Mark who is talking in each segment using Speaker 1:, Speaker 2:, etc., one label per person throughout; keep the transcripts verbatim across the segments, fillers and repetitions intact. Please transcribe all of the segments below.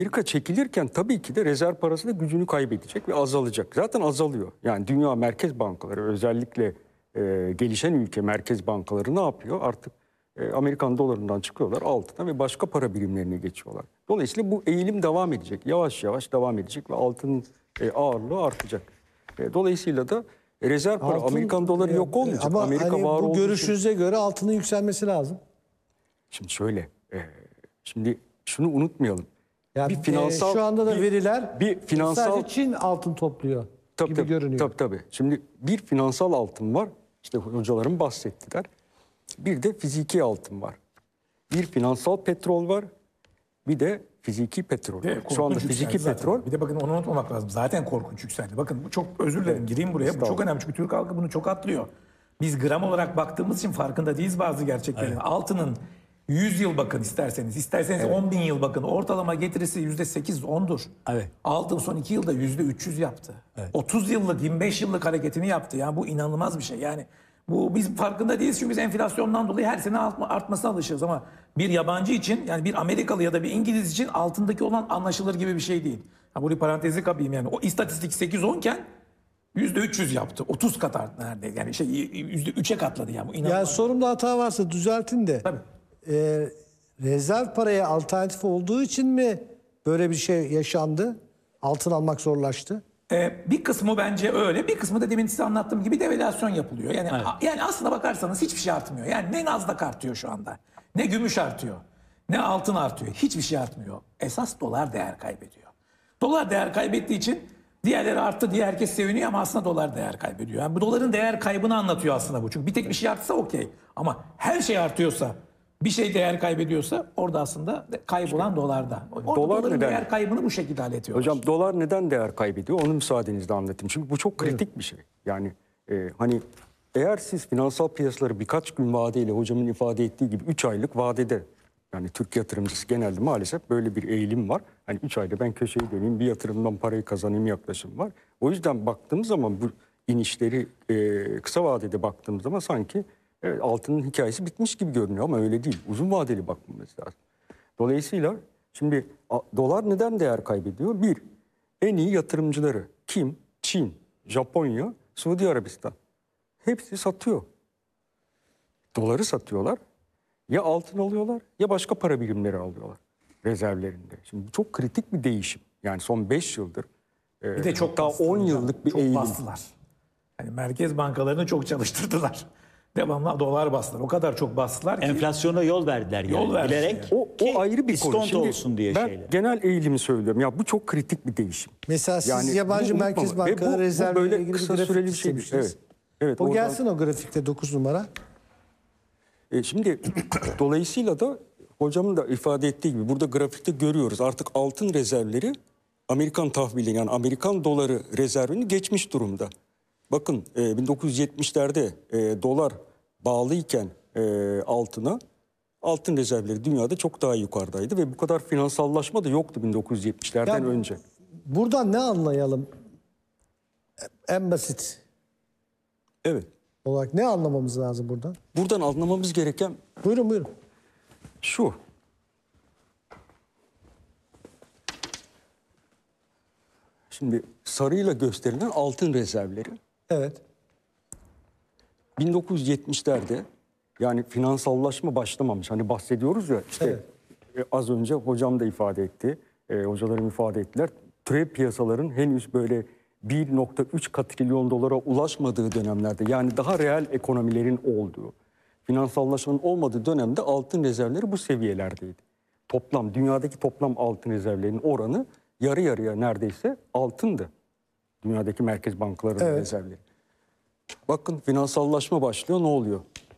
Speaker 1: Amerika çekilirken tabii ki de rezerv parası da gücünü kaybedecek ve azalacak. Zaten azalıyor. Yani dünya merkez bankaları, özellikle e, gelişen ülke merkez bankaları ne yapıyor? Artık e, Amerikan dolarından çıkıyorlar altına ve başka para birimlerine geçiyorlar. Dolayısıyla bu eğilim devam edecek. Yavaş yavaş devam edecek ve altının e, ağırlığı artacak. E, dolayısıyla da rezerv para,
Speaker 2: Altın,
Speaker 1: Amerikan doları yok olmayacak.
Speaker 2: Ama
Speaker 1: Amerika
Speaker 2: hani
Speaker 1: var
Speaker 2: bu
Speaker 1: olduğu
Speaker 2: görüşünüze
Speaker 1: için...
Speaker 2: göre altının yükselmesi lazım.
Speaker 1: Şimdi şöyle, e, şimdi şunu unutmayalım.
Speaker 2: Yani
Speaker 1: bir finansal
Speaker 2: e, şu anda da
Speaker 1: bir,
Speaker 2: veriler
Speaker 1: bir finansal
Speaker 2: sadece Çin altın topluyor
Speaker 1: tabii,
Speaker 2: gibi
Speaker 1: tabii,
Speaker 2: görünüyor.
Speaker 1: Tabii tabii. Şimdi bir finansal altın var. İşte hocalarım bahsettiler. Bir de fiziki altın var. Bir finansal petrol var. Bir de fiziki petrol.
Speaker 3: Ve
Speaker 1: Şu anda
Speaker 3: korkunç
Speaker 1: fiziki
Speaker 3: yükseldi zaten.
Speaker 1: petrol.
Speaker 3: Bir de bakın onu unutmamak lazım. Zaten korkunç yükseldi. Bakın bu çok özür dilerim gireyim buraya. Bu çok önemli çünkü Türk halkı bunu çok atlıyor. Biz gram olarak baktığımız için farkında değiliz bazı gerçeklerin. Evet. Altının yüz yıl bakın isterseniz, isterseniz evet. on bin yıl bakın. Ortalama getirisi yüzde sekiz ondur.
Speaker 2: Evet.
Speaker 3: Altın son iki yılda yüzde üç yüz yaptı. Evet. otuz yıllık, yirmi beş yıllık hareketini yaptı. Yani bu inanılmaz bir şey. Yani bu biz farkında değiliz çünkü biz enflasyondan dolayı her sene artmasına alışırız ama bir yabancı için yani bir Amerikalı ya da bir İngiliz için altındaki olan anlaşılır gibi bir şey değil. Ha, burayı parantezi kapayım yani. O istatistik sekiz on iken yüzde üç yüz yaptı. otuz kat arttı neredeyse. Yani şey yüzde üçe katladı yani. Bu inanılmaz.
Speaker 2: Yani sorumda hata varsa düzeltin de.
Speaker 3: Tabii.
Speaker 2: E, rezerv paraya alternatif olduğu için mi böyle bir şey yaşandı? Altın almak zorlaştı.
Speaker 3: Ee, bir kısmı bence öyle, bir kısmı da demin size anlattığım gibi devalüasyon yapılıyor. Yani
Speaker 4: Evet.
Speaker 3: a, yani aslına bakarsanız hiçbir şey artmıyor. Yani ne Nasdaq artıyor şu anda, ne gümüş artıyor, ne altın artıyor. Hiçbir şey artmıyor. Esas dolar değer kaybediyor. Dolar değer kaybettiği için diğerleri arttı diye herkes seviniyor ama aslında dolar değer kaybediyor. Yani bu doların değer kaybını anlatıyor aslında bu. Çünkü bir tek bir şey artsa okey. Ama her şey artıyorsa, bir şey değer kaybediyorsa orada aslında kaybolan dolarda. Orada
Speaker 1: Dolar
Speaker 3: doların
Speaker 1: neden?
Speaker 3: değer kaybını bu şekilde hallediyorlar.
Speaker 1: Hocam dolar neden değer kaybediyor? Onu müsaadenizle anlatayım. Çünkü bu çok kritik evet. bir şey. Yani e, hani eğer siz finansal piyasaları birkaç gün vadeyle hocamın ifade ettiği gibi üç aylık vadede yani Türk yatırımcısı genelde maalesef böyle bir eğilim var. Hani üç ayda ben köşeyi döneyim bir yatırımdan parayı kazanayım yaklaşım var. O yüzden baktığımız zaman bu inişleri e, kısa vadede baktığımız zaman sanki evet, altının hikayesi bitmiş gibi görünüyor ama öyle değil. Uzun vadeli bakmamız lazım. Dolayısıyla şimdi a, dolar neden değer kaybediyor? Bir, en iyi yatırımcıları kim? Çin, Japonya, Suudi Arabistan. Hepsi satıyor. Doları satıyorlar. Ya altın alıyorlar ya başka para birimleri alıyorlar rezervlerinde. Şimdi bu çok kritik bir değişim. Yani son beş yıldır. E,
Speaker 3: Bir de çok
Speaker 1: daha on yıllık bir
Speaker 3: çok
Speaker 1: eğilim.
Speaker 3: bastılar. Yani merkez bankalarını çok çalıştırdılar. Devamlı dolar bastılar. O kadar çok bastılar ki.
Speaker 4: Enflasyona yol verdiler yani.
Speaker 3: Yol verdiler.
Speaker 4: Bilerek
Speaker 1: O, o ayrı bir konu.
Speaker 4: iskonto olsun diye
Speaker 1: ben
Speaker 4: şeyler.
Speaker 1: genel eğilimi söylüyorum. Ya bu çok kritik bir değişim.
Speaker 2: Mesela siz
Speaker 1: Yani
Speaker 2: yabancı
Speaker 1: bunu
Speaker 2: merkez
Speaker 1: unutmama. Ve
Speaker 2: bankaları
Speaker 1: bu- bu
Speaker 2: rezerviyle
Speaker 1: böyle
Speaker 2: ilgili bir
Speaker 1: kısa
Speaker 2: grafik
Speaker 1: süreli bir şey değil.
Speaker 2: istemiştiniz.
Speaker 1: Evet. Evet,
Speaker 2: O
Speaker 1: oradan-
Speaker 2: gelsin o grafikte dokuz numara.
Speaker 1: E, şimdi dolayısıyla da hocamın da ifade ettiği gibi burada grafikte görüyoruz. Artık altın rezervleri Amerikan tahvili yani Amerikan doları rezervini geçmiş durumda. Bakın e, bin dokuz yüz yetmişlerde e, dolar bağlıyken e, altına altın rezervleri dünyada çok daha yukarıdaydı ve bu kadar finansallaşma da yoktu bin dokuz yüz yetmişlerden
Speaker 2: Ya,
Speaker 1: önce.
Speaker 2: Buradan ne anlayalım? En basit
Speaker 1: Evet.
Speaker 2: olarak ne anlamamız lazım buradan?
Speaker 1: Buradan anlamamız gereken
Speaker 2: Buyurun buyurun.
Speaker 1: şu. Şimdi sarıyla gösterilen altın rezervleri
Speaker 2: Evet.
Speaker 1: bin dokuz yüz yetmişlerde yani finansallaşma başlamamış. Hani bahsediyoruz ya işte
Speaker 2: Evet.
Speaker 1: e, az önce hocam da ifade etti. E, hocalarım ifade ettiler. Türev piyasaların henüz böyle bir nokta üç katrilyon dolara ulaşmadığı dönemlerde yani daha reel ekonomilerin olduğu, finansallaşmanın olmadığı dönemde altın rezervleri bu seviyelerdeydi. Toplam dünyadaki toplam altın rezervlerinin oranı yarı yarıya neredeyse altındı. Dünyadaki merkez bankalarının
Speaker 2: Evet.
Speaker 1: rezervleri. Bakın finansallaşma başlıyor ne oluyor?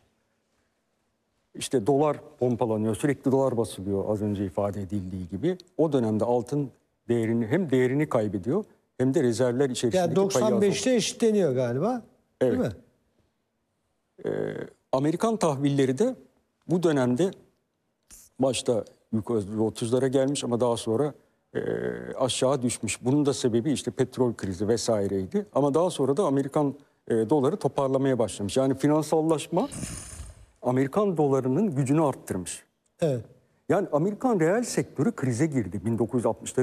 Speaker 1: İşte dolar pompalanıyor, sürekli dolar basılıyor az önce ifade edildiği gibi. O dönemde altın değerini hem değerini kaybediyor hem de rezervler içerisindeki
Speaker 2: Yani
Speaker 1: payı azalıyor.
Speaker 2: doksan beşte eşitleniyor galiba.
Speaker 1: Evet.
Speaker 2: Değil mi?
Speaker 1: Amerikan tahvilleri de bu dönemde başta yukarı otuzlara gelmiş ama daha sonra e, aşağı düşmüş. Bunun da sebebi işte petrol krizi vesaireydi. Ama daha sonra da Amerikan e, doları toparlamaya başlamış. Yani finansallaşma Amerikan dolarının gücünü arttırmış.
Speaker 2: Evet.
Speaker 1: Yani Amerikan reel sektörü krize girdi bin dokuz yüz altmışların